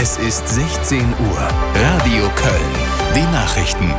Es ist 16 Uhr. Radio Köln. Die Nachrichten.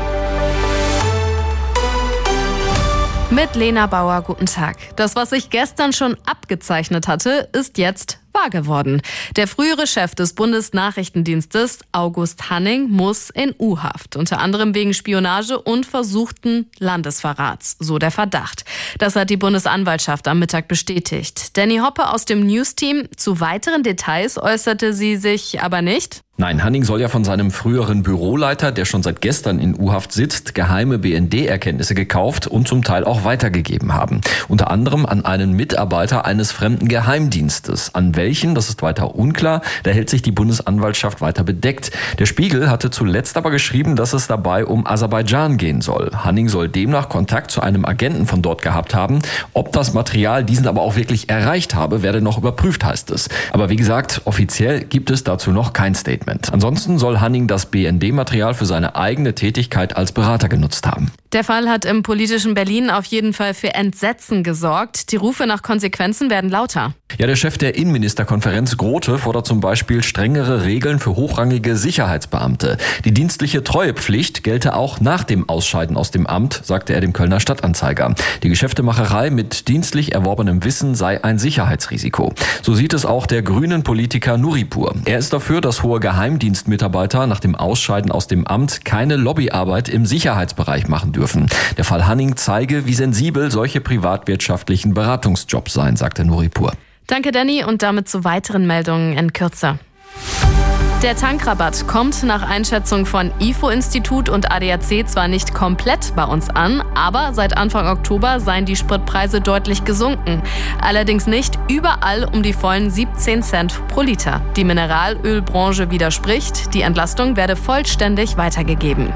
Mit Lena Bauer, guten Tag. Das, was sich gestern schon abgezeichnet hatte, ist jetzt wahr geworden. Der frühere Chef des Bundesnachrichtendienstes, August Hanning, muss in U-Haft. Unter anderem wegen Spionage und versuchten Landesverrats, so der Verdacht. Das hat die Bundesanwaltschaft am Mittag bestätigt. Danny Hoppe aus dem News-Team. Zu weiteren Details äußerte sie sich aber nicht. Nein, Hanning soll ja von seinem früheren Büroleiter, der schon seit gestern in U-Haft sitzt, geheime BND-Erkenntnisse gekauft und zum Teil auch weitergegeben haben. Unter anderem an einen Mitarbeiter eines fremden Geheimdienstes. An welchen, das ist weiter unklar, da hält sich die Bundesanwaltschaft weiter bedeckt. Der Spiegel hatte zuletzt aber geschrieben, dass es dabei um Aserbaidschan gehen soll. Hanning soll demnach Kontakt zu einem Agenten von dort gehabt haben. Ob das Material diesen aber auch wirklich erreicht habe, werde noch überprüft, heißt es. Aber wie gesagt, offiziell gibt es dazu noch kein Statement. Ansonsten soll Hanning das BND-Material für seine eigene Tätigkeit als Berater genutzt haben. Der Fall hat im politischen Berlin auf jeden Fall für Entsetzen gesorgt. Die Rufe nach Konsequenzen werden lauter. Ja, der Chef der Innenministerkonferenz Grote fordert zum Beispiel strengere Regeln für hochrangige Sicherheitsbeamte. Die dienstliche Treuepflicht gelte auch nach dem Ausscheiden aus dem Amt, sagte er dem Kölner Stadtanzeiger. Die Geschäftemacherei mit dienstlich erworbenem Wissen sei ein Sicherheitsrisiko. So sieht es auch der grünen Politiker Nuripur. Er ist dafür, dass hohe Geheimdienstmitarbeiter nach dem Ausscheiden aus dem Amt keine Lobbyarbeit im Sicherheitsbereich machen dürfen. Der Fall Hanning zeige, wie sensibel solche privatwirtschaftlichen Beratungsjobs seien, sagte Nuripur. Danke, Danny, und damit zu weiteren Meldungen in Kürze. Der Tankrabatt kommt nach Einschätzung von IFO-Institut und ADAC zwar nicht komplett bei uns an, aber seit Anfang Oktober seien die Spritpreise deutlich gesunken. Allerdings nicht überall um die vollen 17 Cent pro Liter. Die Mineralölbranche widerspricht, die Entlastung werde vollständig weitergegeben.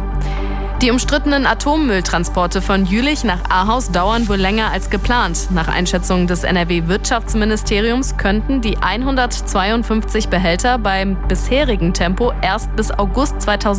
Die umstrittenen Atommülltransporte von Jülich nach Ahaus dauern wohl länger als geplant. Nach Einschätzung des NRW-Wirtschaftsministeriums könnten die 152 Behälter beim bisherigen Tempo erst bis August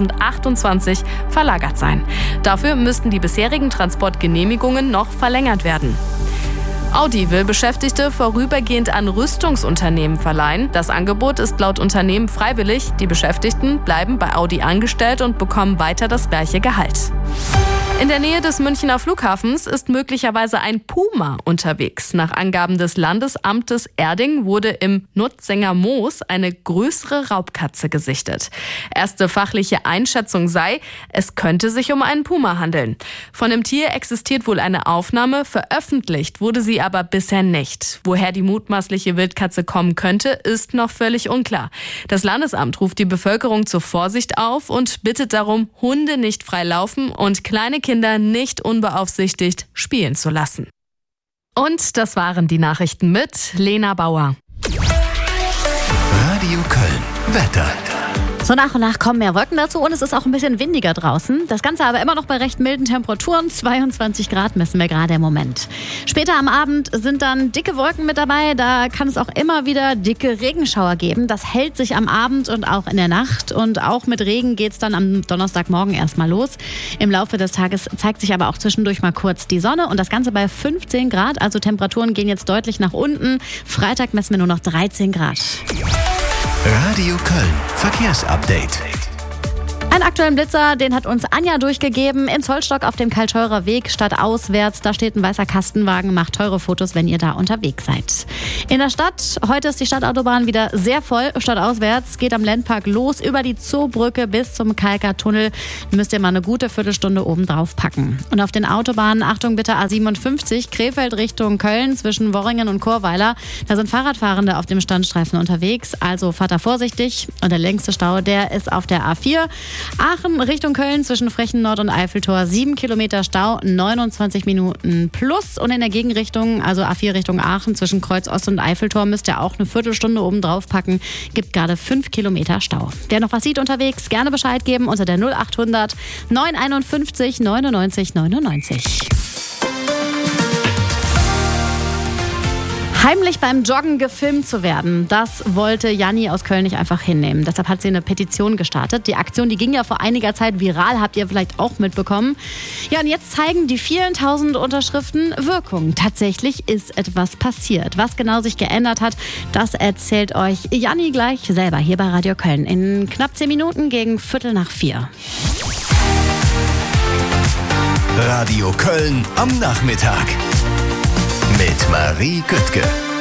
2028 verlagert sein. Dafür müssten die bisherigen Transportgenehmigungen noch verlängert werden. Audi will Beschäftigte vorübergehend an Rüstungsunternehmen verleihen. Das Angebot ist laut Unternehmen freiwillig. Die Beschäftigten bleiben bei Audi angestellt und bekommen weiter das gleiche Gehalt. In der Nähe des Münchner Flughafens ist möglicherweise ein Puma unterwegs. Nach Angaben des Landesamtes Erding wurde im Nutzinger Moos eine größere Raubkatze gesichtet. Erste fachliche Einschätzung sei, es könnte sich um einen Puma handeln. Von dem Tier existiert wohl eine Aufnahme, veröffentlicht wurde sie aber bisher nicht. Woher die mutmaßliche Wildkatze kommen könnte, ist noch völlig unklar. Das Landesamt ruft die Bevölkerung zur Vorsicht auf und bittet darum, Hunde nicht frei laufen und kleine Kinder nicht unbeaufsichtigt spielen zu lassen. Und das waren die Nachrichten mit Lena Bauer. Radio Köln. Wetter. So nach und nach kommen mehr Wolken dazu und es ist auch ein bisschen windiger draußen. Das Ganze aber immer noch bei recht milden Temperaturen. 22 Grad messen wir gerade im Moment. Später am Abend sind dann dicke Wolken mit dabei. Da kann es auch immer wieder dicke Regenschauer geben. Das hält sich am Abend und auch in der Nacht. Und auch mit Regen geht es dann am Donnerstagmorgen erstmal los. Im Laufe des Tages zeigt sich aber auch zwischendurch mal kurz die Sonne. Und das Ganze bei 15 Grad. Also Temperaturen gehen jetzt deutlich nach unten. Freitag messen wir nur noch 13 Grad. Radio Köln. Verkehrsupdate. Einen aktuellen Blitzer, den hat uns Anja durchgegeben. In Zollstock auf dem Karl-Theurer Weg stadtauswärts. Da steht ein weißer Kastenwagen. Macht teure Fotos, wenn ihr da unterwegs seid. In der Stadt, heute ist die Stadtautobahn wieder sehr voll. Stadtauswärts geht am Lendpark los über die Zoobrücke bis zum Kalker Tunnel. Müsst ihr mal eine gute Viertelstunde oben drauf packen. Und auf den Autobahnen, Achtung bitte, A57, Krefeld Richtung Köln zwischen Worringen und Chorweiler. Da sind Fahrradfahrende auf dem Standstreifen unterwegs. Also fahrt da vorsichtig. Und der längste Stau, der ist auf der A4. Aachen Richtung Köln zwischen Frechen-Nord und Eiffeltor 7 Kilometer Stau, 29 Minuten plus. Und in der Gegenrichtung, also A4 Richtung Aachen zwischen Kreuz Ost und Eiffeltor, müsst ihr auch eine Viertelstunde oben drauf packen. Gibt gerade 5 Kilometer Stau. Wer noch was sieht unterwegs, gerne Bescheid geben unter der 0800 951 99 99. Heimlich beim Joggen gefilmt zu werden, das wollte Janni aus Köln nicht einfach hinnehmen. Deshalb hat sie eine Petition gestartet. Die Aktion, die ging ja vor einiger Zeit viral, habt ihr vielleicht auch mitbekommen. Ja, und jetzt zeigen die vielen tausend Unterschriften Wirkung. Tatsächlich ist etwas passiert. Was genau sich geändert hat, das erzählt euch Janni gleich selber hier bei Radio Köln. In knapp 10 Minuten gegen 3:45. Radio Köln am Nachmittag. Mit Marie Göttke.